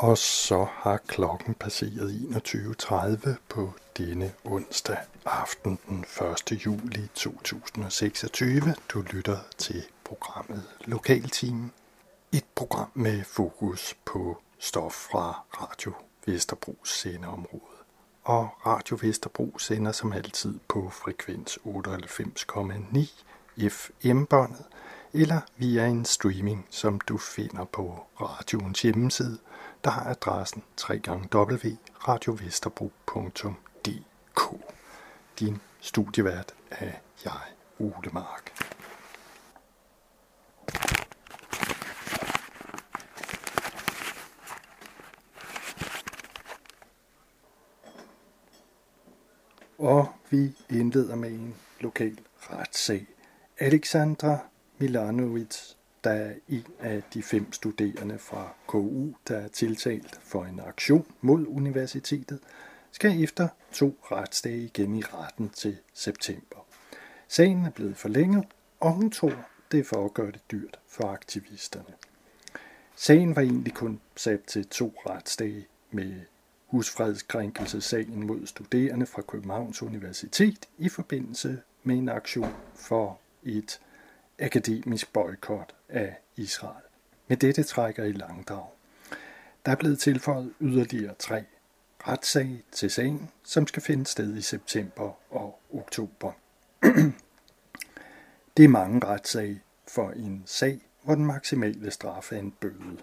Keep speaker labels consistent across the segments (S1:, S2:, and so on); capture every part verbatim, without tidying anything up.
S1: Og så har klokken passeret enogtyve tredive på denne onsdag aften den første juli to tusind og seksogtyve. Du lytter til programmet Lokaltimen. Et program med fokus på stof fra Radio Vesterbros sendeområde. Og Radio Vesterbro sender som altid på frekvens otteoghalvfems komma ni F M-båndet eller via en streaming, som du finder på radioens hjemmeside, der har adressen w w w punktum radio vesterbro punktum d k. Din studievært er jeg, Ole Mark. Og vi indleder med en lokal retssag. Alexandra Milanovic, der er en af de fem studerende fra K U, der er tiltalt for en aktion mod universitetet, skal efter to retsdage igen i retten til september. Sagen er blevet forlænget, og hun tror, det er for at gøre det dyrt for aktivisterne. Sagen var egentlig kun sat til to retsdage med husfredskrænkelsessagen mod studerende fra Københavns Universitet i forbindelse med en aktion for et akademisk boykot af Israel. Men dette trækker i langdrag. Der er blevet tilføjet yderligere tre retssag til sagen, som skal finde sted i september og oktober. Det er mange retssag for en sag, hvor den maksimale straf er en bøde.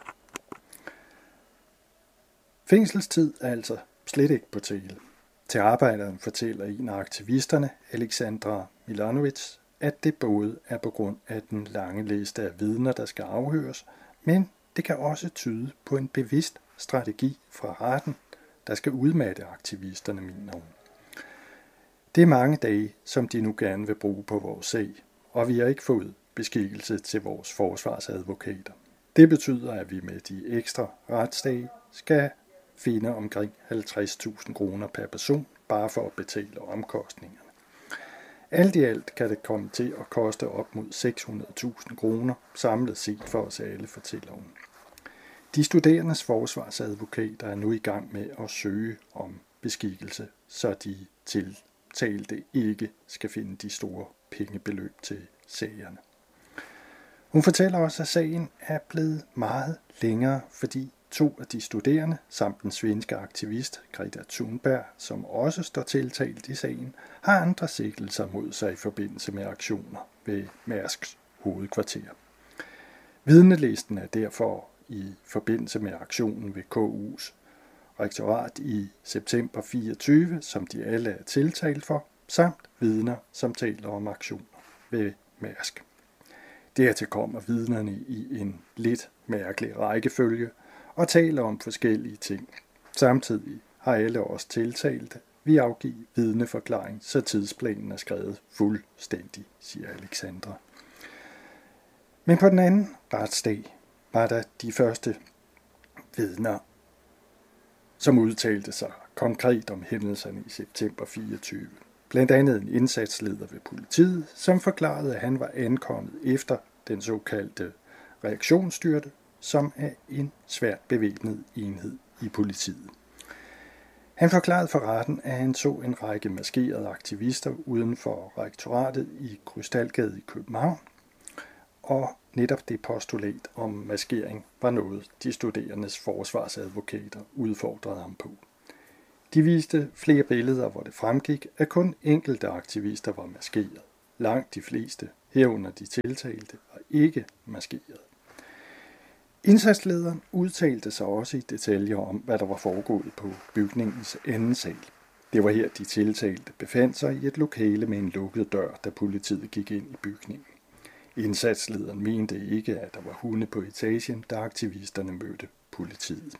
S1: Fængselstid er altså slet ikke på tale. Til arbejderen fortæller en af aktivisterne, Alexandra Milanovic, at det både er på grund af den lange liste af vidner, der skal afhøres, men det kan også tyde på en bevidst strategi fra retten, der skal udmatte aktivisterne, mener hun. Det er mange dage, som de nu gerne vil bruge på vores sag, og vi har ikke fået beskikkelse til vores forsvarsadvokater. Det betyder, at vi med de ekstra retsdage skal finde omkring halvtreds tusind kroner per person, bare for at betale omkostningerne. Alt i alt kan det komme til at koste op mod seks hundrede tusind kroner samlet set for os alle, fortæller hun. De studerendes forsvarsadvokater er nu i gang med at søge om beskikkelse, så de tiltalte ikke skal finde de store pengebeløb til sagerne. Hun fortæller også, at sagen er blevet meget længere, fordi to af de studerende, samt den svenske aktivist Greta Thunberg, som også står tiltalt i sagen, har andre sigtelser mod sig i forbindelse med aktioner ved Mærsks hovedkvarter. Vidnelisten er derfor i forbindelse med aktionen ved K U's rektorat i september fireogtyve, som de alle er tiltalt for, samt vidner, som taler om aktioner ved Mærsk. Dertil kommer vidnerne i en lidt mærkelig rækkefølge og taler om forskellige ting. Samtidig har alle os tiltalte vi afgive vidneforklaring, så tidsplanen er skrevet fuldstændig, siger Alexandra. Men på den anden retsdag var der de første vidner, som udtalte sig konkret om hændelserne i september fireogtyve. Blandt andet en indsatsleder ved politiet, som forklarede, at han var ankommet efter den såkaldte reaktionsstyrke, som er en svært bevæbnet enhed i politiet. Han forklarede for retten, at han så en række maskerede aktivister uden for rektoratet i Krystalgade i København, og netop det postulat om maskering var noget, de studerendes forsvarsadvokater udfordrede ham på. De viste flere billeder, hvor det fremgik, at kun enkelte aktivister var maskeret. Langt de fleste, herunder de tiltalte, var ikke maskeret. Indsatslederen udtalte sig også i detaljer om, hvad der var foregået på bygningens anden sal. Det var her, de tiltalte befandt sig i et lokale med en lukket dør, da politiet gik ind i bygningen. Indsatslederen mente ikke, at der var hunde på etagen, da aktivisterne mødte politiet.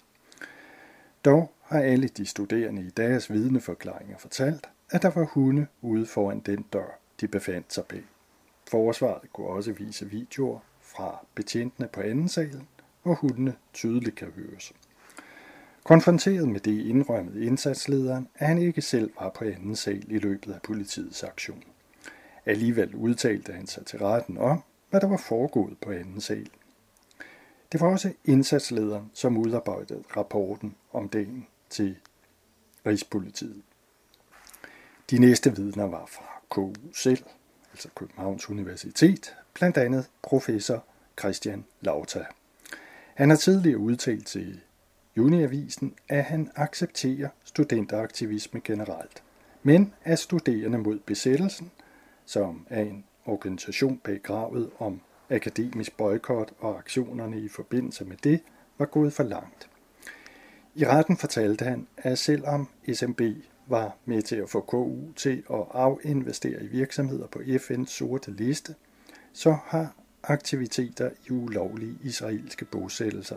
S1: Dog har alle de studerende i deres vidneforklaringer fortalt, at der var hunde ude foran den dør, de befandt sig bag. Forsvaret kunne også vise videoer fra betjentene på anden salen, hvor hundene tydeligt kan høres. Konfronteret med det indrømmede indsatslederen, at han ikke selv var på anden sal i løbet af politiets aktion. Alligevel udtalte han sig til retten om, hvad der var foregået på anden sal. Det var også indsatslederen, som udarbejdede rapporten om dagen til Rigspolitiet. De næste vidner var fra K U selv, altså Københavns Universitet, blandt andet professor Christian Lauta. Han har tidligere udtalt til Juniavisen, at han accepterer studenteraktivisme generelt, men at studerende mod besættelsen, som er en organisation bag kravet om akademisk boykot og aktionerne i forbindelse med det, var gået for langt. I retten fortalte han, at selvom S M B var med til at få K U til at afinvestere i virksomheder på F N's sorte liste, så har aktiviteter i ulovlige israelske bosættelser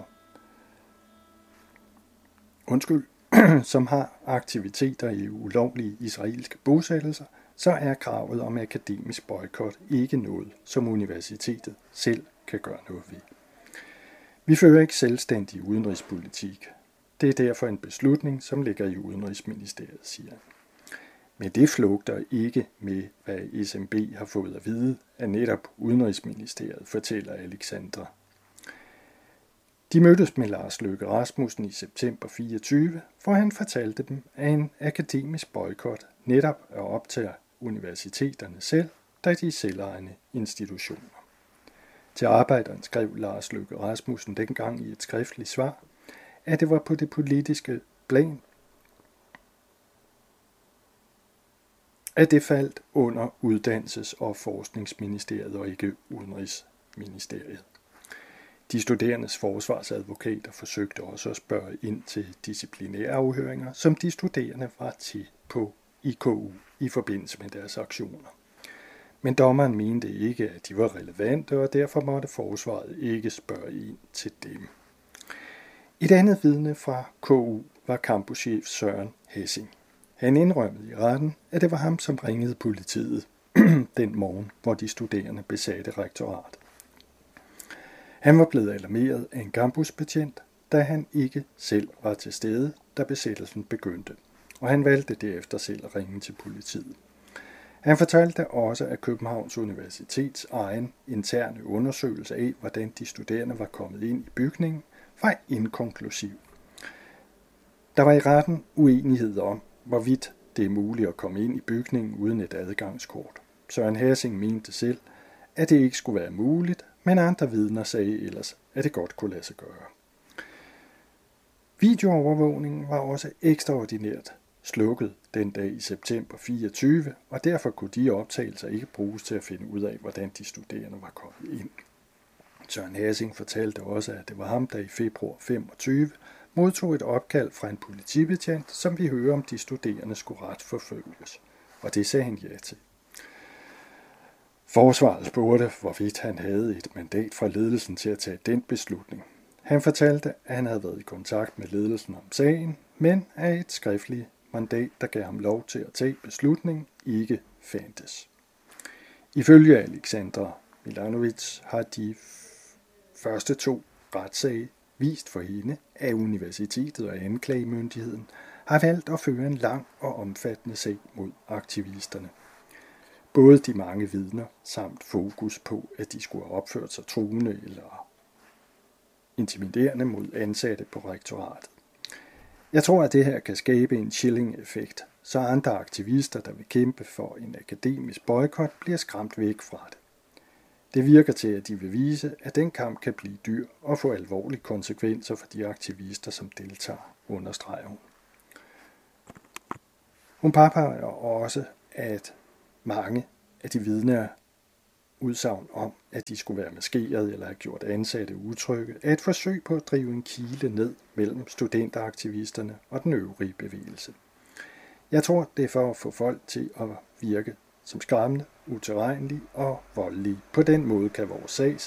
S1: Undskyld, som har aktiviteter i ulovlige israelske bosættelser, så er kravet om akademisk boykot ikke noget, som universitetet selv kan gøre noget ved. Vi fører ikke selvstændig udenrigspolitik. Det er derfor en beslutning, som ligger i Udenrigsministeriet, siger han. Men det flugter ikke med, hvad S M B har fået at vide af netop Udenrigsministeriet, fortæller Alexandra. De mødtes med Lars Løkke Rasmussen i september fireogtyve, hvor han fortalte dem, at en akademisk boykot netop er op til universiteterne selv, da de er selvejende institutioner. Til Arbejderen skrev Lars Løkke Rasmussen dengang i et skriftligt svar, at det var på det politiske plan, at det faldt under Uddannelses- og Forskningsministeriet og ikke Udenrigsministeriet. De studerendes forsvarsadvokater forsøgte også at spørge ind til disciplinære afhøringer, som de studerende var til på i K U i forbindelse med deres aktioner. Men dommeren mente ikke, at de var relevante, og derfor måtte forsvaret ikke spørge ind til dem. Et andet vidne fra K U var campuschef Søren Hessing. Han indrømmede i retten, at det var ham, som ringede politiet den morgen, hvor de studerende besatte rektoratet. Han var blevet alarmeret af en campusbetjent, da han ikke selv var til stede, da besættelsen begyndte, og han valgte derefter selv at ringe til politiet. Han fortalte også, at Københavns Universitets egen interne undersøgelse af, hvordan de studerende var kommet ind i bygningen, var inkonklusiv. Der var i retten uenighed om, hvorvidt det er muligt at komme ind i bygningen uden et adgangskort. Søren Hessing mente selv, at det ikke skulle være muligt, men andre vidner sagde ellers, at det godt kunne lade sig gøre. Videoovervågningen var også ekstraordinært slukket den dag i september fireogtyve, og derfor kunne de optagelser ikke bruges til at finde ud af, hvordan de studerende var kommet ind. Søren Hessing fortalte også, at det var ham, der i februar femogtyve modtog et opkald fra en politibetjent, som vi hører om de studerende skulle retsforfølges, og det sagde han ja til. Forsvaret spurgte, hvorvidt han havde et mandat fra ledelsen til at tage den beslutning. Han fortalte, at han havde været i kontakt med ledelsen om sagen, men at et skriftligt mandat, der gav ham lov til at tage beslutningen, ikke fandtes. Ifølge Alexandra Milanovic har de første to retssage vist for hende, at universitetet og anklagemyndigheden har valgt at føre en lang og omfattende sag mod aktivisterne. Både de mange vidner samt fokus på, at de skulle have opført sig truende eller intimiderende mod ansatte på rektoratet. Jeg tror, at det her kan skabe en chilling-effekt, så andre aktivister, der vil kæmpe for en akademisk boykot, bliver skræmt væk fra det. Det virker til, at de vil vise, at den kamp kan blive dyr og få alvorlige konsekvenser for de aktivister, som deltager, understreger hun. Hun påpeger også, at mange af de vidner udsagn om, at de skulle være maskeret eller have gjort ansatte utrygge, er et forsøg på at drive en kile ned mellem studenteraktivisterne og den øvrige bevægelse. Jeg tror, det er for at få folk til at virke som skræmmende, utilregnelige og voldelige. På den måde kan vores sag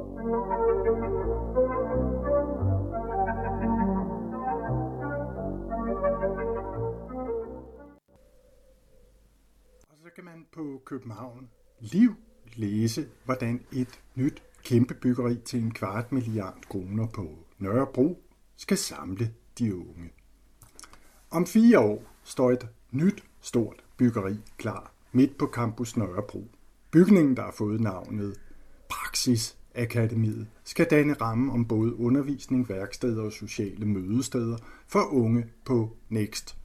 S1: og så kan man på København Liv læse, hvordan et nyt kæmpebyggeri til en kvart milliard kroner på Nørrebro skal samle de unge. Om fire år står et nyt stort byggeri klar midt på campus Nørrebro. Bygningen, der har fået navnet Praxis Praksisakademiet skal danne ramme om både undervisning, værksteder og sociale mødesteder for unge på NEXT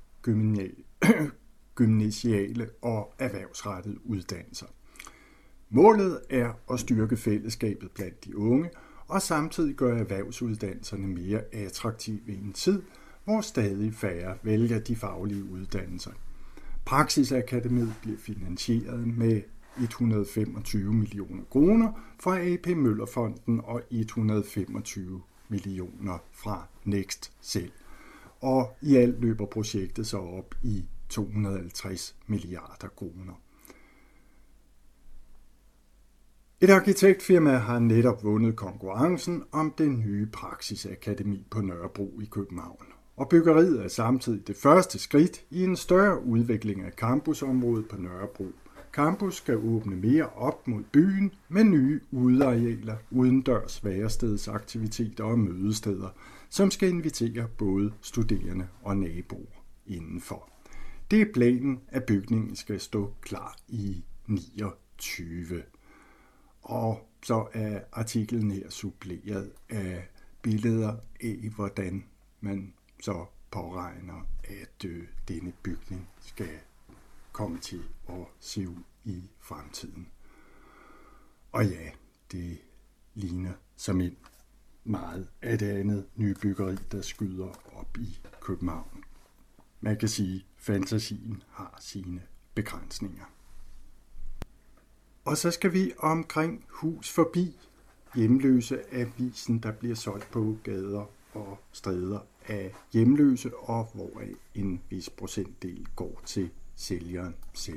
S1: gymnasiale og erhvervsrettede uddannelser. Målet er at styrke fællesskabet blandt de unge og samtidig gøre erhvervsuddannelserne mere attraktive i en tid, hvor stadig færre vælger de faglige uddannelser. Praksisakademiet bliver finansieret med et hundrede og femogtyve millioner kroner fra A P Møller Fonden og et hundrede og femogtyve millioner fra NEXT selv. Og i alt løber projektet så op i to hundrede og halvtreds milliarder kroner. Et arkitektfirma har netop vundet konkurrencen om det nye Praksisakademi på Nørrebro i København. Og byggeriet er samtidig det første skridt i en større udvikling af campusområdet på Nørrebro. Campus skal åbne mere op mod byen med nye udearealer, udendørs værestedsaktiviteter og mødesteder, som skal invitere både studerende og naboer indenfor. Det er planen, at bygningen skal stå klar i niogtyve. Og så er artiklen her suppleret af billeder af, hvordan man så påregner, at øh, denne bygning skal komme til at se ud i fremtiden. Og ja, det ligner som en meget af det andet nye byggeri, der skyder op i København. Man kan sige, at fantasien har sine begrænsninger. Og så skal vi omkring Hus Forbi, hjemløse avisen, der bliver solgt på gader og stræder af hjemløse, og hvoraf en vis procentdel går til sælgeren selv.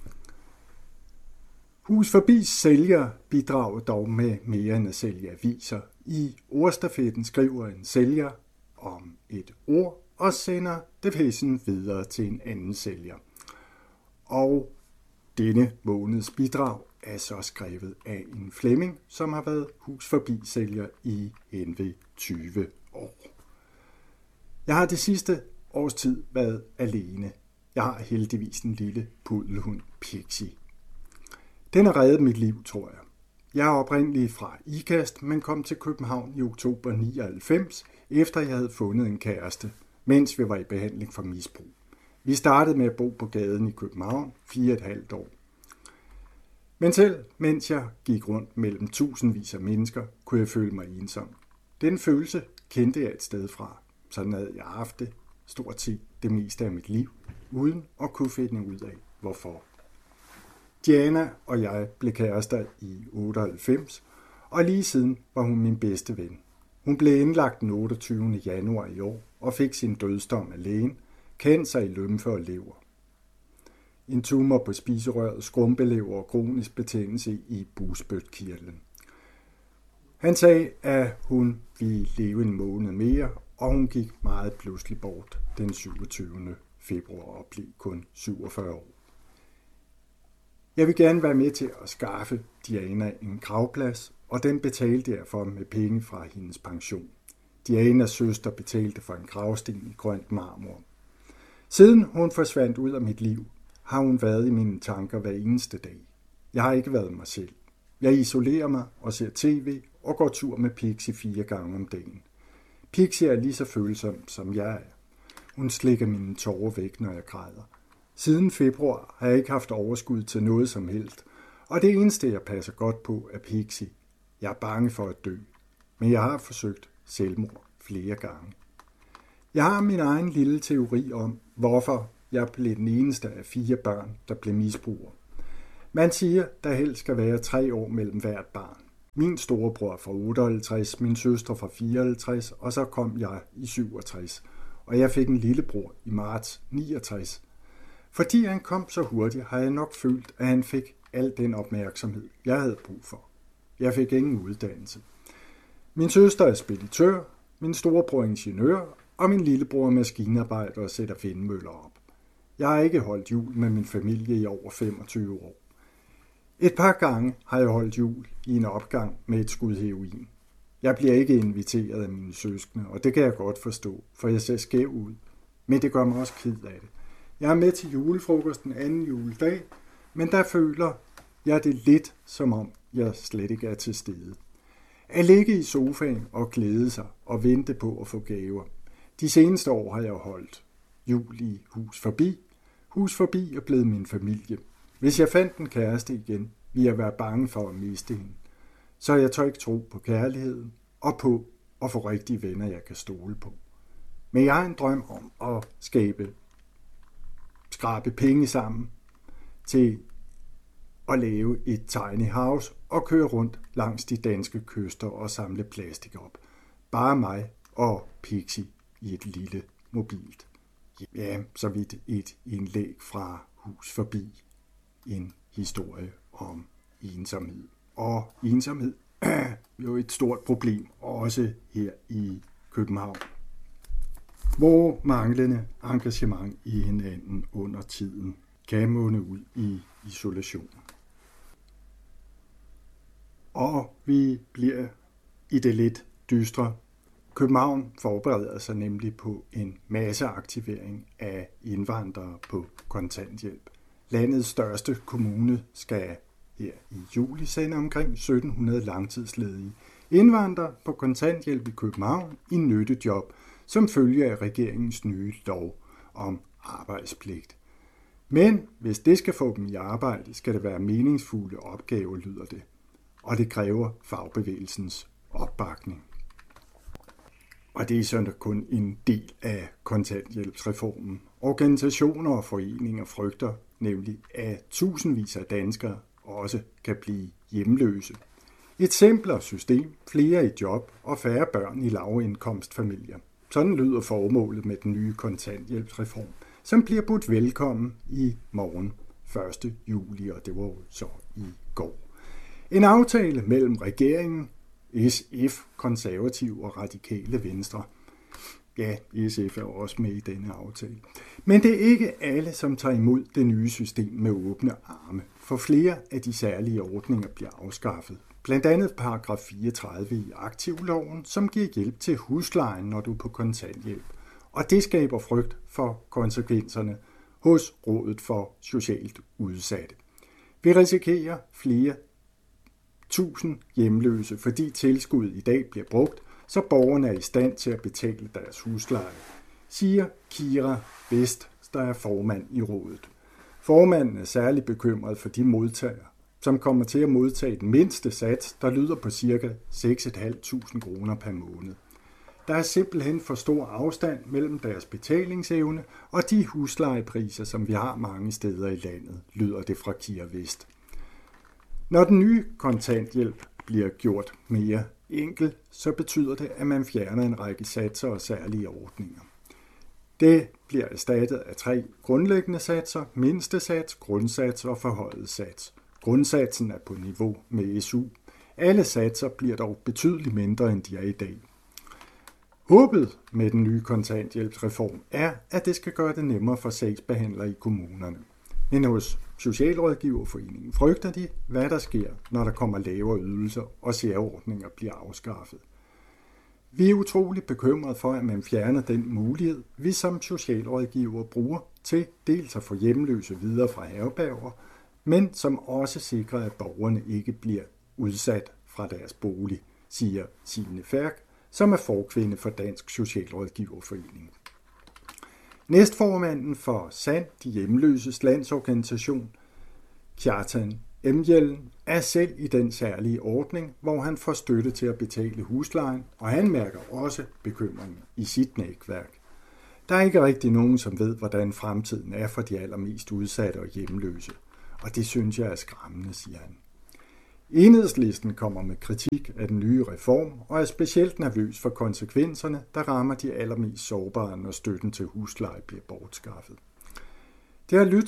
S1: Hus Forbis sælger bidrager dog med mere end at sælge aviser. I ordstafetten skriver en sælger om et ord og sender det pæsen videre til en anden sælger. Og denne måneds bidrag er så skrevet af en Flemming, som har været Hus Forbi sælger i henved tyve år. Jeg har det sidste års tid været alene. Jeg har heldigvis en lille pudelhund, Pixie. Den har reddet mit liv, tror jeg. Jeg er oprindelig fra Ikast, men kom til København i oktober nioghalvfems, efter jeg havde fundet en kæreste, mens vi var i behandling for misbrug. Vi startede med at bo på gaden i København fire og et halvt år. Men selv mens jeg gik rundt mellem tusindvis af mennesker, kunne jeg føle mig ensom. Den følelse kendte jeg et sted fra. Sådan havde jeg haft det stort set det meste af mit liv, uden at kunne finde ud af, hvorfor. Diana og jeg blev kærester i otteoghalvfems, og lige siden var hun min bedste ven. Hun blev indlagt den otteogtyvende januar i år og fik sin dødsdom af lægen, cancer i lymfe og lever. En tumor på spiserøret, skrumpelever og kronisk betændelse i bugspytkirtlen. Han sagde, at hun ville leve en måned mere, og hun gik meget pludselig bort den syvogtyvende februar og blev kun syvogfyrre år. Jeg vil gerne være med til at skaffe Diana en gravplads, og den betalte jeg for med penge fra hendes pension. Dianas søster betalte for en gravsten i grønt marmor. Siden hun forsvandt ud af mit liv, har hun været i mine tanker hver eneste dag. Jeg har ikke været mig selv. Jeg isolerer mig og ser tv og går tur med Pixie fire gange om dagen. Pixie er lige så følsom, som jeg er. Hun slikker mine tårer væk, når jeg græder. Siden februar har jeg ikke haft overskud til noget som helst, og det eneste, jeg passer godt på, er Pixie. Jeg er bange for at dø, men jeg har forsøgt selvmord flere gange. Jeg har min egen lille teori om, hvorfor jeg blev den eneste af fire børn, der blev misbruger. Man siger, der helst skal være tre år mellem hvert barn. Min storebror fra otteoghalvtreds, min søster fra fireoghalvtreds, og så kom jeg i syvogtres. Og jeg fik en lillebror i marts niogtres. Fordi han kom så hurtigt, har jeg nok følt, at han fik al den opmærksomhed, jeg havde brug for. Jeg fik ingen uddannelse. Min søster er speditør, min storebror er ingeniør, og min lillebror er maskinarbejder og sætter vindmøller op. Jeg har ikke holdt jul med min familie i over femogtyve år. Et par gange har jeg holdt jul i en opgang med et skud heroin. Jeg bliver ikke inviteret af mine søskende, og det kan jeg godt forstå, for jeg ser skæv ud. Men det gør mig også ked af det. Jeg er med til julefrokosten anden juledag, men der føler jeg det lidt, som om jeg slet ikke er til stede. At ligge i sofaen og glæde sig og vente på at få gaver. De seneste år har jeg holdt jul i Hus Forbi. Hus Forbi er blevet min familie. Hvis jeg fandt en kæreste igen, ville jeg være bange for at miste hende. Så jeg tør ikke tro på kærligheden og på at få rigtige venner, jeg kan stole på. Men jeg har en drøm om at skabe, skrabe penge sammen til at lave et tiny house og køre rundt langs de danske kyster og samle plastik op. Bare mig og Pixie i et lille mobilt. Ja, så vidt et indlæg fra Hus Forbi. En historie om ensomhed. Og ensomhed er jo et stort problem, også her i København, hvor manglende engagement i hinanden under tiden kan munde ud i isolation. Og vi bliver i det lidt dystre. København forbereder sig nemlig på en masseaktivering af indvandrere på kontanthjælp. Landets største kommune skal her i juli sende omkring sytten hundrede langtidsledige indvandrere på kontanthjælp i København i nyttejob, som følge af regeringens nye lov om arbejdspligt. Men hvis det skal få dem i arbejde, skal det være meningsfulde opgaver, lyder det. Og det kræver fagbevægelsens opbakning. Og det er sådan kun en del af kontanthjælpsreformen. Organisationer og foreninger frygter nemlig, at tusindvis af danskere også kan blive hjemløse. Et simplere system, flere i job og færre børn i lavindkomstfamilier. Sådan lyder formålet med den nye kontanthjælpsreform, som bliver budt velkommen i morgen første juli, og det var så i går. En aftale mellem regeringen, S F, Konservative og Radikale Venstre. Ja, S F er også med i denne aftale. Men det er ikke alle, som tager imod det nye system med åbne arme, for flere af de særlige ordninger bliver afskaffet. Blandt andet paragraf fireogtredive i aktivloven, som giver hjælp til huslejen, når du er på kontanthjælp. Og det skaber frygt for konsekvenserne hos Rådet for Socialt Udsatte. Vi risikerer flere tusind hjemløse, fordi tilskuddet i dag bliver brugt, så borgerne er i stand til at betale deres husleje, siger Kira Vest, der er formand i rådet. Formanden er særlig bekymret for de modtagere, som kommer til at modtage den mindste sats, der lyder på ca. seks tusind fem hundrede kroner per måned. Der er simpelthen for stor afstand mellem deres betalingsevne og de huslejepriser, som vi har mange steder i landet, lyder det fra Kira Vest. Når den nye kontanthjælp bliver gjort mere enkel, så betyder det, at man fjerner en række satser og særlige ordninger. Det bliver erstattet af tre grundlæggende satser: mindstesats, grundsats og forhøjet sats. Grundsatsen er på niveau med S U. Alle satser bliver dog betydeligt mindre, end de er i dag. Håbet med den nye kontanthjælpsreform er, at det skal gøre det nemmere for sagsbehandlere i kommunerne. Men hos Socialrådgiverforeningen frygter de, hvad der sker, når der kommer lavere ydelser og særordninger bliver afskaffet. Vi er utroligt bekymrede for, at man fjerner den mulighed, vi som socialrådgiver bruger til dels at få hjemløse videre fra herberger, men som også sikrer, at borgerne ikke bliver udsat fra deres bolig, siger Signe Færk, som er forkvinde for Dansk Socialrådgiverforening. Næstformanden for S A N, de hjemløses landsorganisation, Kjartan Emhjellen, er selv i den særlige ordning, hvor han får støtte til at betale huslejen, og han mærker også bekymringen i sit netværk. Der er ikke rigtig nogen, som ved, hvordan fremtiden er for de allermest udsatte og hjemløse, og det synes jeg er skræmmende, siger han. Enhedslisten kommer med kritik af den nye reform og er specielt nervøs for konsekvenserne, der rammer de allermest sårbare, når støtten til husleje bliver bortskaffet. Det har lyttet